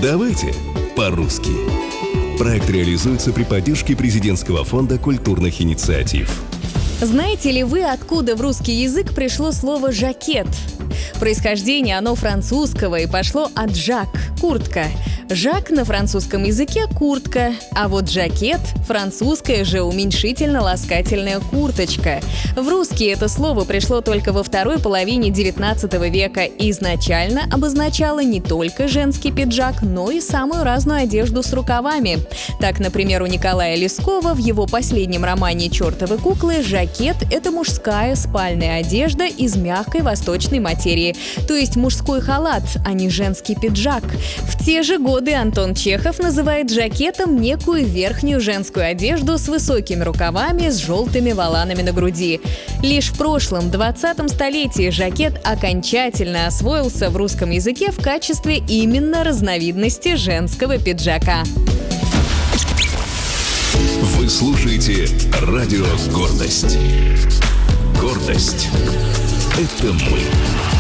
Давайте по-русски. Проект реализуется при поддержке Президентского фонда культурных инициатив. Знаете ли вы, откуда в русский язык пришло слово «жакет»? Происхождение оно французского и пошло от «жак» – куртка. «Жак» на французском языке – куртка, а вот «жакет» – французская же уменьшительно-ласкательная курточка. В русский это слово пришло только во второй половине XIX века и изначально обозначало не только женский пиджак, но и самую разную одежду с рукавами. Так, например, у Николая Лескова в его последнем романе «Чертовы куклы» жакет – это мужская спальная одежда из мягкой восточной материи, то есть мужской халат, а не женский пиджак. В те же годы Антон Чехов называет жакетом некую верхнюю женскую одежду с высокими рукавами с желтыми воланами на груди. Лишь в прошлом, 20-м столетии жакет окончательно освоился в русском языке в качестве именно разновидности женского пиджака. Вы слушаете радио «Гордость». Гордость – это мы.